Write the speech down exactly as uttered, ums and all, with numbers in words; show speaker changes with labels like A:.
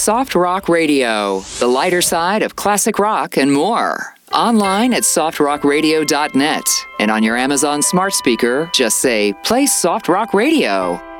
A: Soft Rock Radio, the lighter side of classic rock and more. Online at soft rock radio dot net and on your Amazon smart speaker, just say, play Soft Rock Radio.